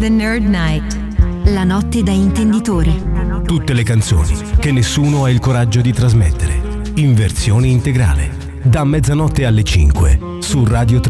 The Nerd Night. La notte da intenditori. Tutte le canzoni che nessuno ha il coraggio di trasmettere. In versione integrale. Da mezzanotte alle 5 su Radio 3.